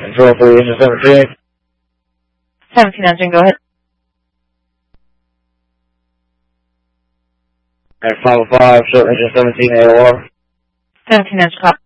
Control for engine 17. 17 engine, go ahead. At 505, show engine 17 AOR. 17 engine, copy.